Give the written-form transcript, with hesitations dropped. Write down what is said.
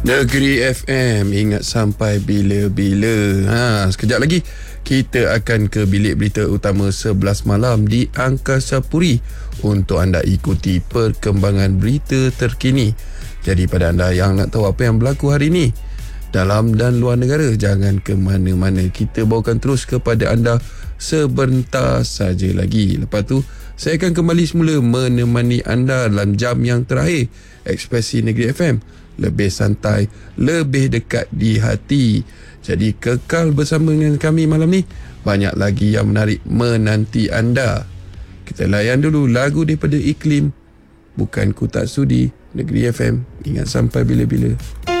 Negeri FM, ingat sampai bila-bila. Sekejap lagi kita akan ke bilik berita utama 11 malam di Angkasa Puri untuk anda ikuti perkembangan berita terkini. Jadi pada anda yang nak tahu apa yang berlaku hari ini dalam dan luar negara, jangan ke mana-mana. Kita bawakan terus kepada anda sebentar saja lagi. Lepas tu saya akan kembali semula menemani anda dalam jam yang terakhir. Ekspresi Negeri FM, lebih santai, lebih dekat di hati. Jadi kekal bersama dengan kami malam ni. Banyak lagi yang menarik menanti anda. Kita layan dulu lagu daripada Iklim, Bukan Ku Tak Sudi. Negeri FM, ingat sampai bila-bila.